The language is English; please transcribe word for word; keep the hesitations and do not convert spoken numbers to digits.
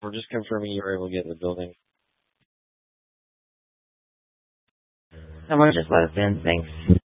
We're just confirming you were able to get in the building. Someone just let us in, thanks.